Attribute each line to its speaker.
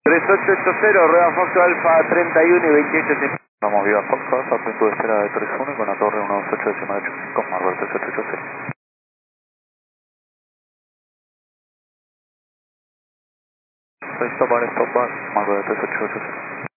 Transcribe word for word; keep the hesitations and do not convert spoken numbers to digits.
Speaker 1: tres ocho ocho cero, rueda Fox Alfa treinta y uno y veintiocho.
Speaker 2: Vamos, viva Fox Alfa, punto de espera de tres uno y con la torre uno dos ocho décima ocho cinco, Marvel tres ocho ocho cero. Stop bar, stop bar, Marvel tres ocho ocho cero.